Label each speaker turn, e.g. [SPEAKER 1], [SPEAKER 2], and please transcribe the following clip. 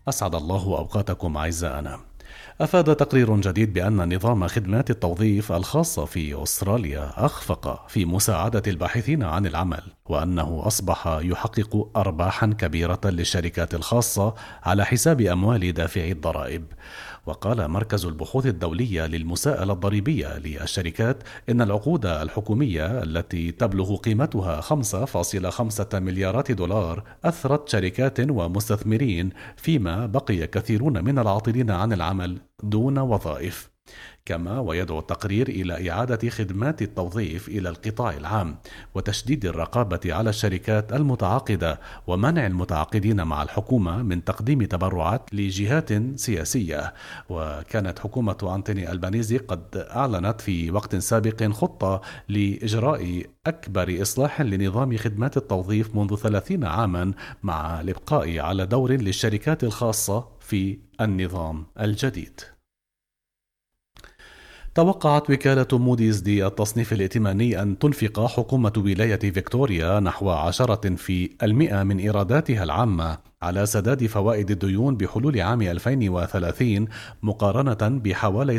[SPEAKER 1] أسعد الله أوقاتكم أعزائنا. أفاد تقرير جديد بأن نظام خدمات التوظيف الخاصة في أستراليا أخفق في مساعدة الباحثين عن العمل، وأنه أصبح يحقق أرباحا كبيرة للشركات الخاصة على حساب أموال دافعي الضرائب. وقال مركز البحوث الدولية للمساءلة الضريبية للشركات إن العقود الحكومية التي تبلغ قيمتها 5.5 مليارات دولار أثرت شركات ومستثمرين، فيما بقي كثيرون من العاطلين عن العمل دون وظائف. كما ويدعو التقرير إلى إعادة خدمات التوظيف إلى القطاع العام، وتشديد الرقابة على الشركات المتعاقدة، ومنع المتعاقدين مع الحكومة من تقديم تبرعات لجهات سياسية. وكانت حكومة أنتوني ألبانيزي قد أعلنت في وقت سابق خطة لإجراء أكبر إصلاح لنظام خدمات التوظيف منذ 30 عاما، مع الإبقاء على دور للشركات الخاصة في النظام الجديد. توقعت وكالة موديز للتصنيف الائتماني أن تنفق حكومة ولاية فيكتوريا نحو 10% من إيراداتها العامة على سداد فوائد الديون بحلول عام 2030، مقارنة بحوالي